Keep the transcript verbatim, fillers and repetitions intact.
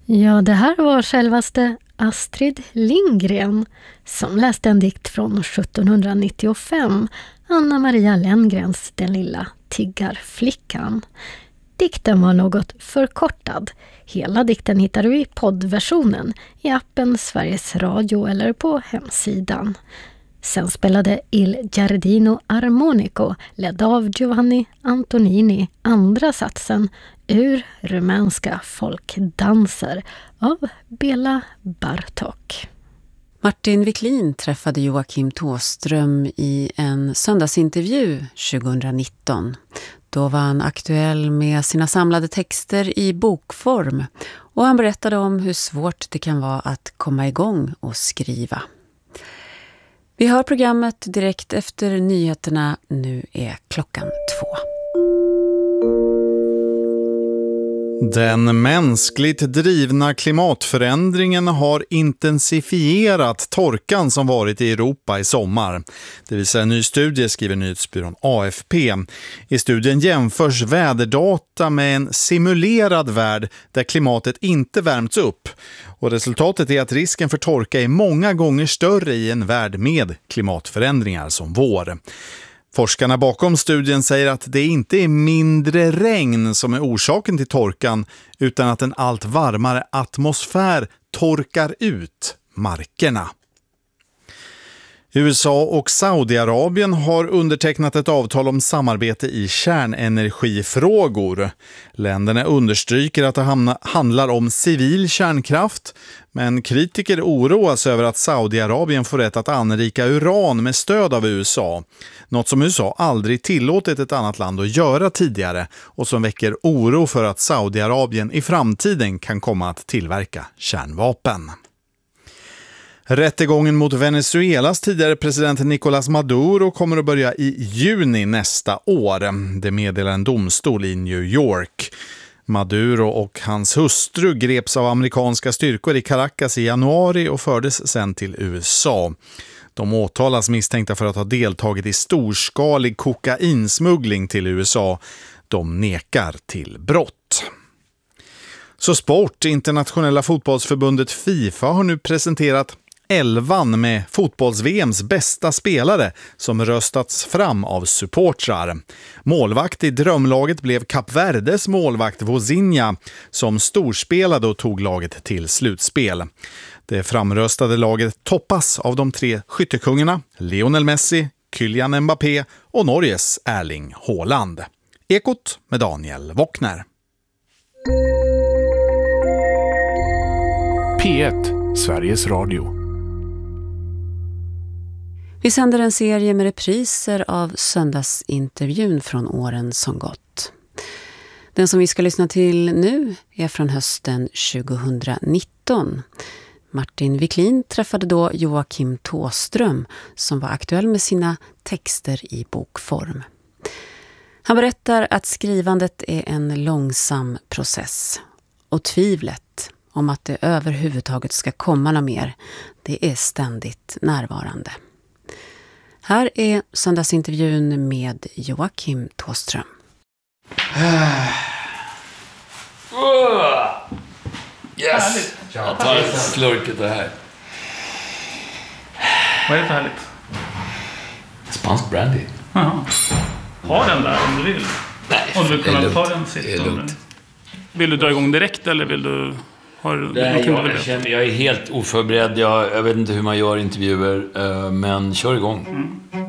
Ja, det här var självaste Astrid Lindgren som läste en dikt från sjuttonhundranittiofem, Anna Maria Lenngrens Den lilla tiggarflickan. Dikten var något förkortad. Hela dikten hittar du i poddversionen, i appen Sveriges Radio eller på hemsidan. Sen spelade Il Giardino Armonico, ledd av Giovanni Antonini, andra satsen ur rumänska folkdanser av Bela Bartok. Martin Wiklin träffade Joakim Thåström i en söndagsintervju tjugohundranitton. Då var han aktuell med sina samlade texter i bokform och han berättade om hur svårt det kan vara att komma igång och skriva. Vi hör programmet direkt efter nyheterna. Nu är klockan två. Den mänskligt drivna klimatförändringen har intensifierat torkan som varit i Europa i sommar. Det visar en ny studie, skriver nyhetsbyrån A F P. I studien jämförs väderdata med en simulerad värld där klimatet inte värmts upp. Och resultatet är att risken för torka är många gånger större i en värld med klimatförändringar som vår. Forskarna bakom studien säger att det inte är mindre regn som är orsaken till torkan utan att en allt varmare atmosfär torkar ut markerna. U S A och Saudiarabien har undertecknat ett avtal om samarbete i kärnenergifrågor. Länderna understryker att det handlar om civil kärnkraft, men kritiker oroas över att Saudiarabien får rätt att anrika uran med stöd av U S A. Något som U S A aldrig tillåtit ett annat land att göra tidigare och som väcker oro för att Saudiarabien i framtiden kan komma att tillverka kärnvapen. Rättegången mot Venezuelas tidigare president Nicolás Maduro kommer att börja i juni nästa år. Det meddelar en domstol i New York. Maduro och hans hustru greps av amerikanska styrkor i Caracas i januari och fördes sen till U S A. De åtalas misstänkta för att ha deltagit i storskalig kokainsmuggling till U S A. De nekar till brott. Så sport, internationella fotbollsförbundet FIFA har nu presenterat elvan med fotbolls-V M:s bästa spelare som röstats fram av supportrar. Målvakt i drömlaget blev Kap Verdes målvakt Vozinha som storspelade och tog laget till slutspel. Det framröstade laget toppas av de tre skyttekungarna Lionel Messi, Kylian Mbappé och Norges Erling Haaland. Ekot med Daniel Wockner. P ett, Sveriges Radio. Vi sänder en serie med repriser av söndagsintervjun från åren som gått. Den som vi ska lyssna till nu är från hösten tjugohundranitton. Martin Wiklin träffade då Joakim Thåström som var aktuell med sina texter i bokform. Han berättar att skrivandet är en långsam process och tvivlet om att det överhuvudtaget ska komma något mer, det är ständigt närvarande. Här är söndagsintervjun med Joakim Thåström. Yes! Härligt. Jag tar ett slurket det här. Vad är det för härligt? Spansk brandy. Jaha. Ha den där om du vill. Nej, om du kan lugnt. ta den sist. Det är lugnt. Vill du dra igång direkt eller vill du... Har du Nej, jag, jag, känner, jag är helt oförberedd. Jag, jag vet inte hur man gör intervjuer, men kör igång. Mm.